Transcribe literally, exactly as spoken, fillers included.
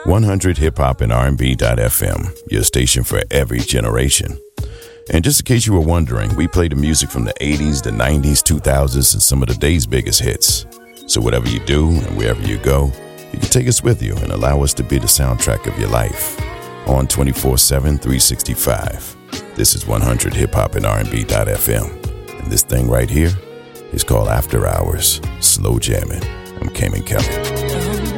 one hundred hip hop and R and B dot F M, your station for every generation. And just in case you were wondering, we play the music from the eighties, the nineties, two thousands, and some of the day's biggest hits. So whatever you do and wherever you go, you can take us with you and allow us to be the soundtrack of your life. On twenty-four seven, three sixty-five. This is one hundred hip hop and R and B dot F M. And this thing right here is called After Hours Slow Jamming. I'm Cayman Kelly.